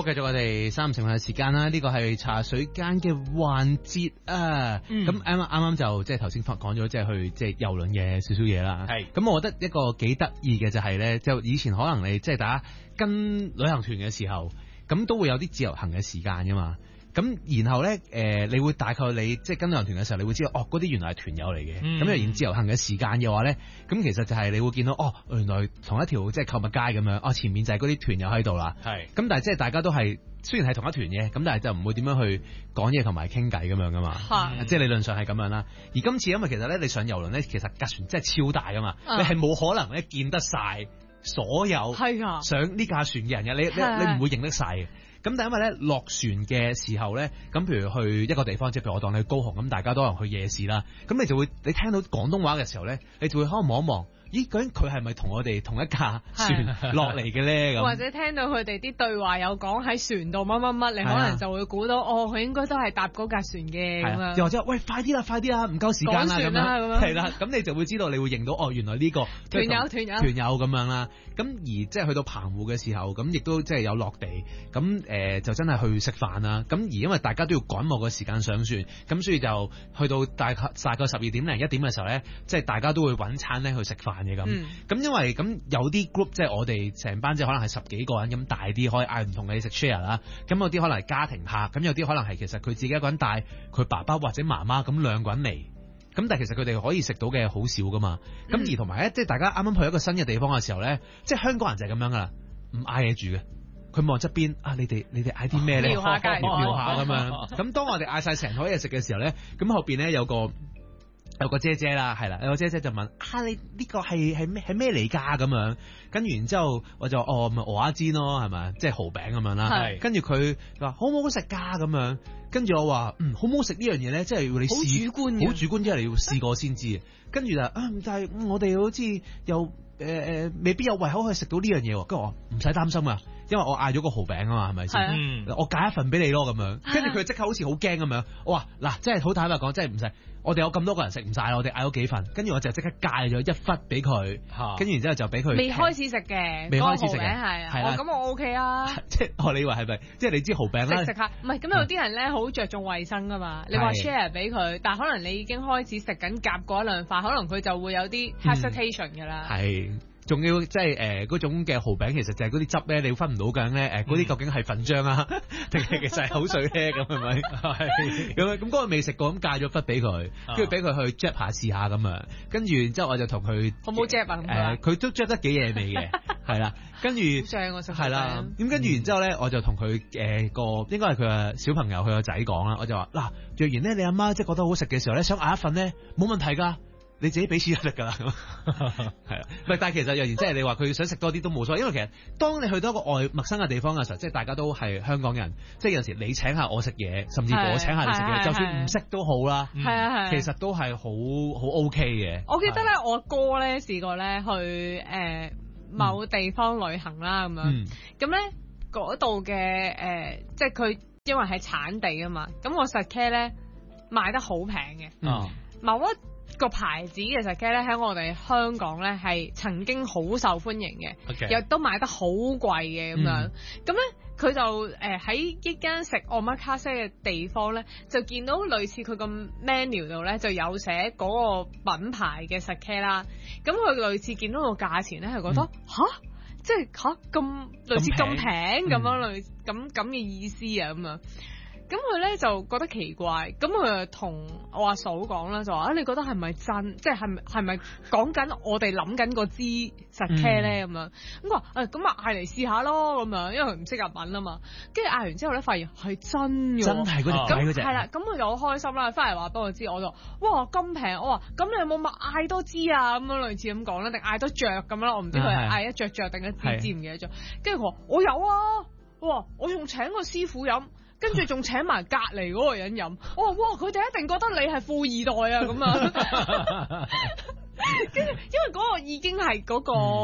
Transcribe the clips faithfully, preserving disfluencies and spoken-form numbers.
好，繼續我哋三五成嘅時間啦，呢個係茶水間嘅環節啊。咁啱啱啱就即係頭先講咗，即係去即係郵輪嘅少少嘢啦。係，咁我覺得一個幾得意嘅就係咧，就以前可能你即係大家跟旅行團嘅時候，咁都會有啲自由行嘅時間噶嘛。咁然後咧，誒、呃，你會大概你即係跟旅行團嘅時候，你會知道哦，嗰啲原來係團友嚟嘅。咁若然自由行嘅時間嘅話咧，咁其實就係你會見到哦，原來同一條即係購物街咁樣，哦，前面就係嗰啲團友喺度啦。係。咁但係即係大家都係雖然係同一團嘅，咁但係就唔會點樣去講嘢同埋傾偈咁樣噶嘛。係。即係理論上係咁樣啦。而今次因為其實咧，你上郵輪咧，其實架船真係超大噶嘛，啊、你係冇可能咧見得晒所有係啊上呢架船嘅人嘅，你你你唔會認得晒嘅。咁但係因為咧落船嘅時候咧，咁譬如去一個地方，即係譬如我當你去高雄，咁大家都可能去夜市啦，咁你就會你聽到廣東話嘅時候咧，你就會可能望一望，咦，究竟佢係咪同我哋同一架船落嚟嘅咧？咁或者聽到佢哋啲對話有講喺船度乜乜乜，你可能就會估到哦，佢應該都係搭嗰架船嘅咁樣。又或者喂，快啲啦，快啲啦，唔夠時間啦咁樣。係啦，咁你就會知道，你會認到哦，原來呢個團友團友團友咁樣啦。咁而即係去到澎湖嘅時候，咁亦都即係有落地，咁誒、呃、就真係去食飯啦。咁而因為大家都要趕某個時間上船，咁所以就去到大概大概十二點零一點嘅時候咧，即係大家都會揾餐咧去食飯嘅咁。咁、嗯、因為咁有啲 group 即係我哋成班即係可能係十幾個人咁大啲，可以嗌唔同嘅食 share 啦。咁有啲可能係家庭客，咁有啲可能係其實佢自己一個人帶佢爸爸或者媽媽咁兩個人嚟。咁但係其實佢哋可以食到嘅好少噶嘛，咁、嗯、而同埋咧，即係大家啱啱去一個新嘅地方嘅時候咧，即係香港人就係咁樣噶啦，唔嗌嘢住嘅，佢望側邊啊，你哋你哋嗌啲咩咧？瞄下隔籬，瞄下咁樣。咁當我哋嗌晒成枱嘢食嘅時候咧，咁後邊咧有個有個姐姐啦，係啦，有個姐姐就問啊，你呢個係係咩係咩嚟㗎咁樣？跟住然之後我就哦咪蚵仔煎咯，係咪？即係蠔餅咁樣啦。係。跟住佢話好唔好食㗎咁樣？跟住我話嗯好唔好食呢樣嘢咧，即係要你試，好主觀，好主觀，即係你要試過先知。跟住就啊，但係我哋好似又誒誒未必有胃口去食到呢樣嘢。跟住我話唔使擔心啊，因為我嗌咗個蠔餅啊嘛，係咪先？嗯。我揀一份俾你咯咁樣。跟住佢即刻好似好驚咁樣。我話嗱，即係好坦白講，真係唔使。我哋有咁多個人食唔晒，我哋嗌咗幾份，跟住我就即刻戒咗一忽俾佢，跟住然之後就俾佢。未開始食嘅，未開始食嘅係，係啦，咁我 OK 啊。即係我你以為係咪？即係你知蠔餅啦。食食下，唔係咁有啲人咧好着重衛生噶嘛。你話 share 俾佢，但係可能你已經開始食緊夾嗰一兩塊，可能佢就會有啲 hesitation 噶啦。係。仲要即係誒嗰種嘅蠔餅，其實就係嗰啲汁咧，你會分唔到嘅咧誒嗰啲究竟係粉漿啊，定係其實係口水咧咁係咪？係咁咁嗰個未食過，咁戒咗忽俾佢，跟住俾佢去 jab 下試下咁樣，跟住然之後我就同佢好冇 jab 啊？誒佢都 jab 得幾嘢味嘅，係啦，跟住係啦，咁跟住然之後咧，我就同佢誒個應該係佢嘅小朋友佢個仔講啦，我就話嗱，若然咧你阿媽即係覺得好食嘅時候咧，想嗌一份咧冇問題㗎。你自己俾錢就得㗎啦，係啊，唔係，但係其實若然即係你話佢想食多啲都冇所謂，因為其實當你去到一個外陌生嘅地方嘅時候，即係大家都係香港人，即係有時你請下我食嘢，甚至我請下你食嘢，就算唔識都好啦，係啊係，其實都係好好 OK 嘅。我記得咧，我哥咧試過咧去誒某地方旅行啦咁樣，咁咧嗰度嘅誒，即係佢因為係產地啊嘛，咁我實 K 咧賣得好平嘅，嗯，某一個牌子嘅實 K 咧喺我哋香港咧係曾經好受歡迎嘅，又 Okay. 都賣得好貴嘅咁樣，咁咧佢就誒喺、呃、一間食奧馬卡西嘅地方咧，就見到類似佢個 menu 度咧就有寫嗰個品牌嘅實 K 啦，咁佢類似見到個價錢咧係覺得吓、嗯，即係吓咁類似咁平咁樣類咁咁嘅意思啊咁樣。咁佢咧就覺得奇怪，咁佢就同我阿嫂講啦，就話啊，你覺得係咪真？即係係咪係咪講緊我哋諗緊個支實 K 咧咁樣？咁話誒，咁啊嗌嚟試下咯咁樣，因為佢唔識日文啊嘛。跟住嗌完之後咧，發現係真嘅，真係嗰隻雞嗰隻。係啦，咁佢就好開心啦，翻嚟話俾我知，我就哇咁平，我話咁你有冇咪嗌多支啊？咁樣類似咁講啦，定嗌多隻咁樣啦？我唔知佢係嗌一隻隻定一支支唔記得咗。跟住佢話我有啊，哇！我仲請個師傅飲。跟住仲請埋隔離嗰個人飲，我話哇！佢哋一定覺得你係富二代啊咁啊！跟住因為嗰個已經係嗰、嗰個、嗯、即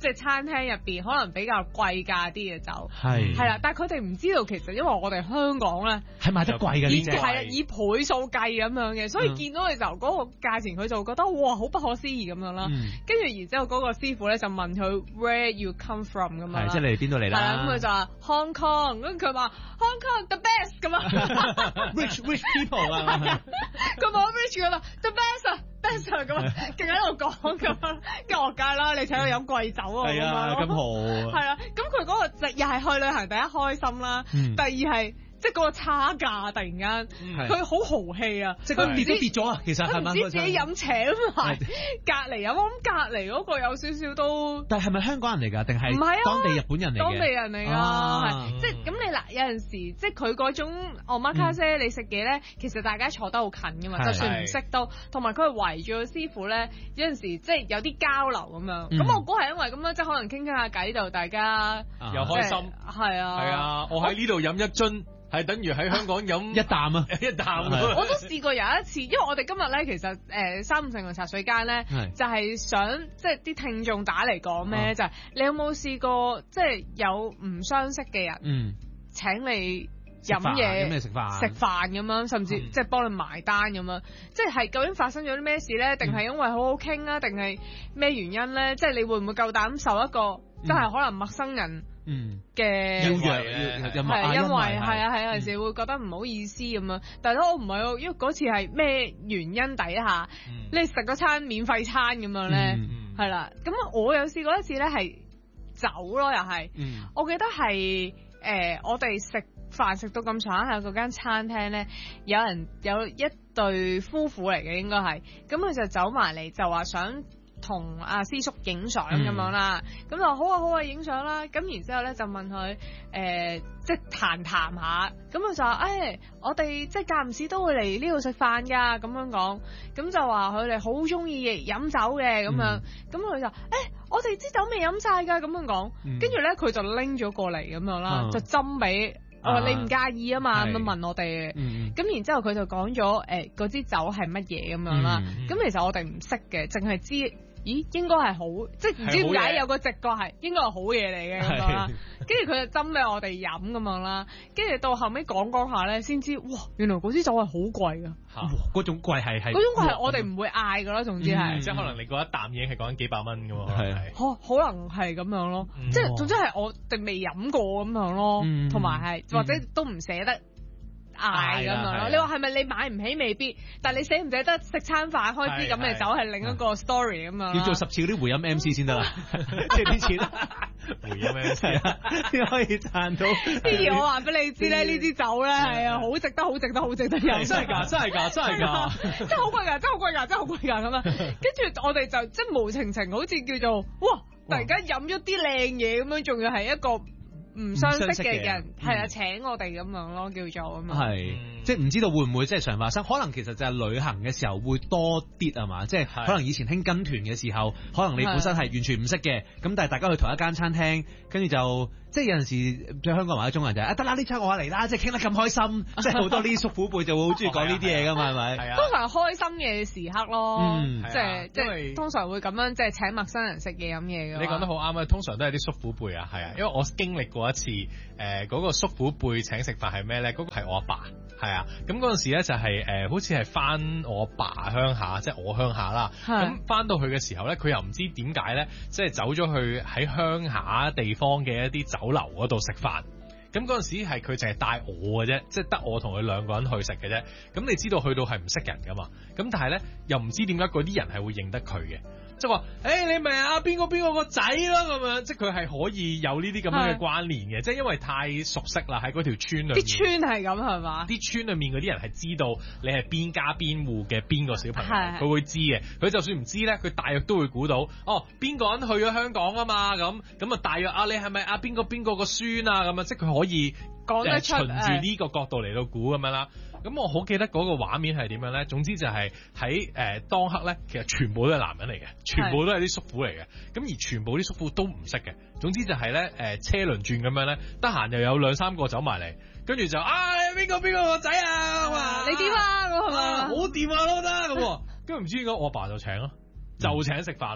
即係餐廳入邊可能比較貴價啲嘅酒， 係係啦，但係佢哋唔知道其實因為我哋香港咧係賣得貴嘅呢隻， 係啊以倍數計咁樣嘅，所以見到嘅時候嗰個價錢佢就覺得哇好不可思議咁樣啦。跟住然之後嗰個師傅咧就問佢 Where you come from 咁樣啦， 即係你哋邊度嚟啦？ 係啦，咁佢就話 Hong Kong，咁佢話 Hong Kong the best 咁啊 ，rich rich people 啊， 佢冇 rich 噶嘛 the best 啊。咁啊，勁喺度講咁樣，跟住我梗啦，你請佢飲貴酒啊， 係啊，咁好， 係啊，咁佢嗰個就又係去旅行第一開心啦，嗯、第二係即係嗰個差價突然間，佢好、嗯、豪氣啊， 即係佢跌都跌咗啊，其實係咪？ 唔知自己飲請埋隔離飲，我諗隔離嗰個有少少都， 但係咪香港人嚟㗎？定係唔係啊？當地日本人嚟嘅， 當地人嚟㗎，係即係咁你嗱有陣時即係佢嗰種 omakase、嗯、你食嘢咧，其實大家坐得好近㗎嘛，就算唔識都，同埋佢係圍住個師傅咧，有陣時即係有啲交流咁樣，咁、嗯、我估係因為咁樣，即係可能傾傾下偈就大家又開心， 係啊， 係啊，我喺呢度飲一樽。係等於喺香港飲一啖啊， 一啖。 我都試過有一次，因為我哋今日咧，其實誒三五成個茶水間咧，就係想即係啲聽眾打嚟講咩，就係你有冇試過即係有唔相識嘅人，嗯，請你飲嘢、 食飯、 食飯咁樣，甚至即係幫你埋單咁樣，即係究竟發生咗啲咩事咧？定係因為好好傾啊？定係咩原因咧？即係你會唔會夠膽受一個即係可能陌生人？嗯嘅邀約係因為係啊係有陣時會覺得唔好意思咁樣，但係都唔係喎，因為嗰次係咩原因底下，嗯、你食嗰餐免費餐咁樣咧，係啦、嗯，咁、嗯、我有試過一次咧係酒咯，又係，嗯、我記得係誒、呃、我哋食飯食到咁長喺嗰間餐廳咧，有人有一對夫婦嚟嘅應該係，咁佢就走埋嚟就話想同阿師叔影相咁樣啦，咁就好啊好啊影相啦，咁然之後咧就問佢誒、呃、即係談談下，咁佢就話誒、哎、我哋即係間唔時都會嚟呢度食飯噶，咁樣講，咁就話佢哋好中意飲酒嘅咁樣，咁佢、嗯、就誒、哎、我哋支酒未飲晒噶，咁樣講，跟住咧佢就拎咗過嚟咁樣啦，嗯、就斟俾我話你唔介意啊嘛，咁樣問我哋，咁、嗯、然之後佢就講咗誒嗰支酒係乜嘢咁樣啦，咁、嗯、其實我哋唔識嘅，淨係知。咦，應該係好，即係唔知點解有個直覺係應該係好嘢嚟嘅咁樣啦。跟住佢就斟俾我哋飲咁樣啦。跟住到後尾講講下咧，先知哇，原來嗰支酒係好貴噶。 嗰種貴係係。 嗰種貴係我哋唔會嗌噶咯，總之係。 即係可能你嗰一啖嘢係講緊幾百蚊噶喎。 係。 可可能係咁樣咯，即係總之係我哋未飲過咁樣咯，同埋係或者都唔捨得嗌咁樣咯，你話係咪你買唔起未必，但係你捨唔捨得食餐飯開支咁嘅酒係另一個 story 咁樣。 要做十次嗰啲回音 M C 先得啦，即係啲錢回音 M C 啊， 先可以賺到。 之前我話俾你知咧，呢支酒咧係啊，好值得，好值得，好值得飲。 真係㗎，真係㗎，真係㗎， 真係好貴㗎，真係好貴㗎，真係好貴㗎咁啊！跟住我哋就即係無情情，好似叫做哇，突然間飲咗啲靚嘢咁樣，仲要係一個唔相識嘅人，係啊，請我哋咁樣咯，叫做咁啊。係，即係唔知道會唔會即係常發生？可能其實就係旅行嘅時候會多啲啊嘛，即係可能以前興跟團嘅時候，可能你本身係完全唔識嘅，咁但係大家去同一間餐廳，跟住就即係有陣時對香港人或者中國人就係啊得啦，呢餐我嚟啦，即係傾得咁開心，即係好多呢啲叔父輩就會好中意講呢啲嘢噶嘛，係咪？係啊。通常開心嘅時刻咯，即係即係通常會咁樣即係請陌生人食嘢飲嘢嘅。 你講得好啱啊！通常都係啲叔父輩啊，係啊，因為我經歷過一次誒嗰個叔父輩請食飯係咩咧？嗰個係我阿爸，係啊，咁嗰陣時咧就係誒好似係翻我阿爸鄉下，即係我鄉下啦。咁翻到去嘅時候咧，佢又唔知點解咧，即係走咗去喺鄉下地方嘅一啲酒樓嗰度食飯。咁嗰陣時係佢淨係帶我嘅啫，即係得我同佢兩個人去食嘅啫。咁你知道去到係唔識人噶嘛？咁但係咧又唔知點解嗰啲人係會認得佢嘅。即係話，誒、欸、你咪啊邊個邊個個仔咯咁樣，即係佢係可以有呢啲咁樣嘅關聯嘅，即係因為太熟悉啦，喺嗰條村裏面。 啲村係咁係嘛？ 啲村裏面嗰啲人係知道你係邊家邊戶嘅邊個小朋友，佢會知嘅。佢就算唔知咧，佢大約都會估到，哦邊個人去咗香港啊嘛，咁咁啊大約啊你係咪啊邊個邊個個孫啊咁啊，即係佢可以講得出，循住呢個角度嚟到估咁樣啦。咁我好記得嗰個畫面係點樣咧？總之就係喺誒當刻咧，其實全部都係男人嚟嘅，全部都係啲叔父嚟嘅。咁而全部啲叔父都唔識嘅。總之就係咧誒車輪轉咁樣咧，得閒又有兩三個走埋嚟，跟住就啊邊個邊個個仔啊，哇你點啊咁係嘛？ 好掂啊都得咁。跟住唔知點解我阿爸就請咯，就請食飯咯。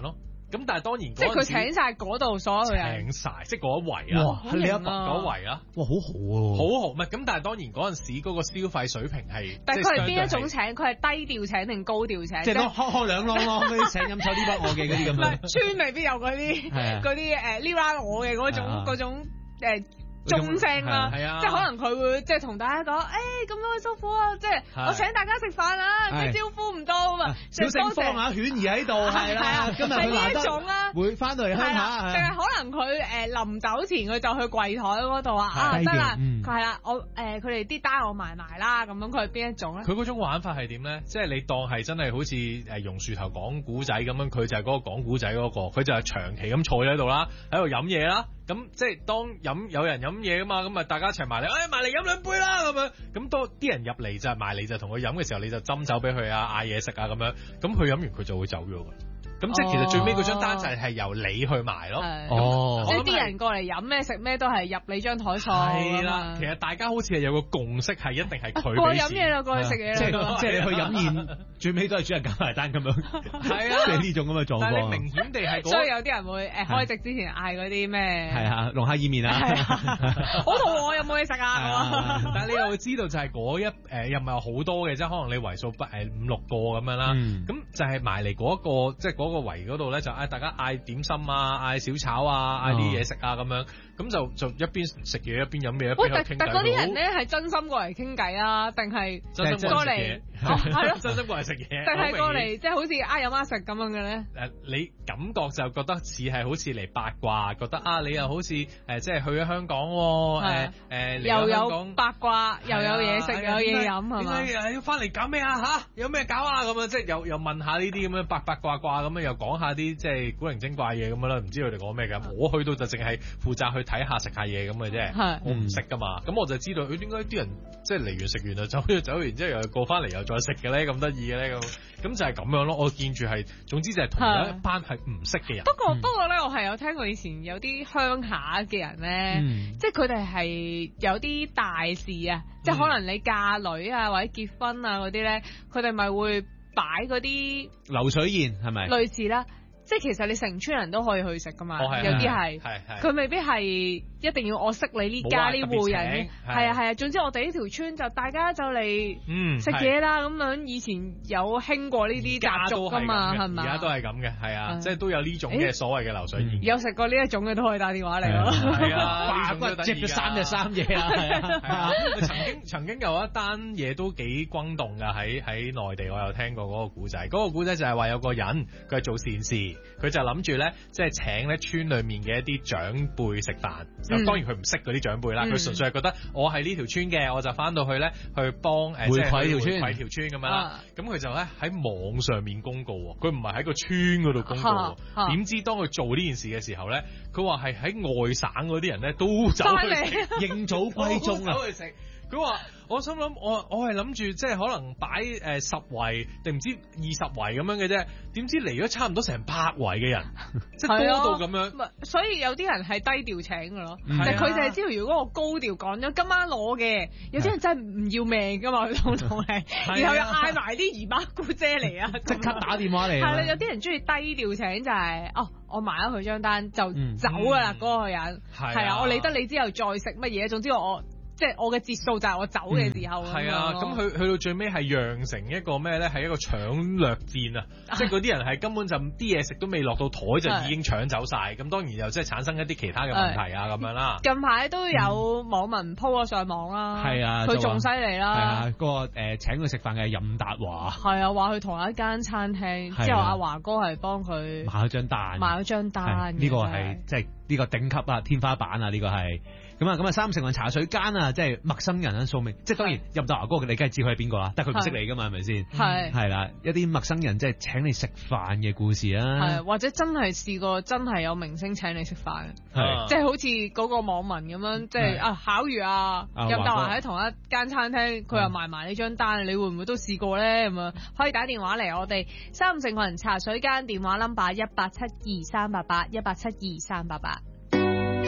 咁但係當然即係佢請晒嗰度所有人， 請晒即係嗰一圍啊， 哇，你一百嗰一圍啊， 哇，好好喎， 好好，唔係咁，但係當然嗰陣時嗰個消費水平係， 但係佢係邊一種請？佢係低調請定高調請？ 即係開開兩啷啷嗰啲請飲酒呢筆我嘅嗰啲咁樣， 村未必有嗰啲嗰啲誒呢拉我嘅嗰種嗰種誒。鐘聲啦，即係可能佢會即係同大家講，誒咁樣辛苦啊，即係我請大家食飯啊，咩招呼唔到啊， 小星放下犬兒喺度，係啦，今日佢難得會翻到嚟鄉下， 定係可能佢誒臨走前佢就去櫃台嗰度啊，啊得啦，佢係啦，我誒佢哋啲單我埋埋啦，咁樣佢係邊一種咧？ 佢嗰種玩法係點咧？即係你當係真係好似誒榕樹頭講古仔咁樣，佢就係嗰個講古仔嗰個，佢就係長期咁坐喺度啦，喺度飲嘢啦。咁即係當飲有人飲嘢啊嘛，咁啊大家一齊埋嚟，誒埋嚟飲兩杯啦咁樣，咁多啲人入嚟就係埋嚟就同佢飲嘅時候，你就斟酒俾佢啊，嗌嘢食啊咁樣，咁佢飲完佢就會走咗㗎。咁即係其實最尾嗰張單就係係由你去埋咯。 哦，即係啲人過嚟飲咩食咩都係入你張台數。 係啦，其實大家好似係有個共識係一定係佢過去飲嘢啦，過去食嘢啦。 即係即係你去飲宴，最尾都係主人揀埋單咁樣。係啊，即係呢種咁嘅狀況。 但係你明顯地係， 所以有啲人會誒開席之前嗌嗰啲咩？ 係啊，龍蝦意麵啊。 好肚餓，有冇嘢食啊？ 但係你又會知道就係嗰一誒又唔係好多嘅，即係可能你為數不誒五六個咁樣啦。咁就係埋嚟嗰個即係嗰個圍嗰度咧就。嗌大家嗌點心啊，嗌小炒啊，嗌啲嘢食啊咁樣，咁就就一邊食嘢一邊飲嘢一邊傾偈。 但嗰啲人咧係真心過嚟傾偈啊，定係真心過嚟食嘢？ 係咯， 真心過嚟食嘢。 定係過嚟即係好似嗌飲啊食咁樣嘅咧？ 誒，你感覺就覺得似係好似嚟八卦，覺得啊，你又好似誒即係去咗香港誒誒， 又有八卦，又有嘢食，有嘢飲係嘛？ 點解要翻嚟搞咩啊？嚇，有咩搞啊？咁樣即係又又問下呢啲咁樣八八卦卦咁樣，又講下啲即係古靈精怪嘢咁樣啦，唔知佢哋講咩㗎？我去到就淨係負責去睇下食下嘢咁嘅啫，我唔食㗎嘛。咁我就知道佢點解啲人即係嚟完食完就走，走完之後又過翻嚟又再食嘅咧，咁得意嘅咧咁。咁就係咁樣咯。我見住係總之就係同一班係唔識嘅人。 不過不過咧，我係有聽過以前有啲鄉下嘅人咧，即係佢哋係有啲大事啊，即係可能你嫁女啊或者結婚啊嗰啲咧，佢哋咪會擺嗰啲流水宴係咪？ 類似啦。即係其實你成村人都可以去食噶嘛，有啲係，佢未必係一定要我識你呢家呢戶人，係啊係啊，總之我哋呢條村就大家就嚟食嘢啦咁樣。以前有興過呢啲習俗噶嘛，係咪？ 而家都係咁嘅，係啊，即係都有呢種嘅所謂嘅流水宴。 有食過呢一種嘅都可以打電話嚟咯。 係啊， 化骨接咗三日三夜啊！係啊， 曾經曾經有一單嘢都幾轟動㗎，喺喺內地我有聽過嗰個古仔。嗰個古仔就係話有個人佢係做善事。佢就諗住咧，即係請咧村裏面嘅一啲長輩食飯。咁、嗯、當然佢唔識嗰啲長輩啦，佢、嗯、純粹係覺得我係呢條村嘅，我就翻到去咧去幫誒回饋條村， 回饋條村咁樣啦。咁佢、啊、就咧喺網上面公告，佢唔係喺個村嗰度公告。點、啊、知當佢做呢件事嘅時候咧，佢話係喺外省嗰啲人咧都走去食， 認祖歸宗啊！ 走去食。佢話：我心諗，我我係諗住即係可能擺誒、呃、十圍定唔知二十圍咁樣嘅啫，點知嚟咗差唔多成百圍嘅人，即係多到咁樣。 所以有啲人係低調請嘅咯，但係佢就係知道如果我高調講咗今晚攞嘅，有啲人真係唔要命㗎嘛，佢通常係，然後又嗌埋啲姨媽姑姐嚟啊， 即刻打電話嚟。 係啦，有啲人中意低調請就係、是、哦，我買咗佢張單就走㗎啦，嗰、嗯、個人係啊，我理得你之後再食乜嘢，總之我。即係我嘅節數就係我走嘅時候。係、嗯、啊， 咁佢去到最尾係釀成一個咩咧？係一個搶掠戰啊！即係嗰啲人係根本就啲嘢食都未落到台就已經搶走晒。咁當然又即係產生一啲其他嘅問題啊咁樣啦。 近排都有網民 po 咗上網啦。係、嗯、啊，佢仲犀利啦。 係啊，嗰、那個誒、呃、請佢食飯嘅任達華。係啊，話去同一間餐廳，啊、之後阿華哥係幫佢買咗張單， 買咗張單。呢、 這個係即係呢個頂級啊，天花板啊，呢、這個係。咁啊，咁啊，三成雲茶水間啊，即係陌生人啊，素名，即係當然任達華哥，你梗係知佢係邊個啦，但係佢唔識你噶嘛，係咪先？係係啦，一啲陌生人即係請你食飯嘅故事啊， 係或者真係試過真係有明星請你食飯，係即係好似嗰個網民咁樣，即係啊巧如啊任達華喺同一間餐廳，佢又賣埋呢張單，你會唔會都試過咧？咁啊，可以打電話嚟我哋三成雲茶水間電話 number 一八七二三八八一八七二三八八。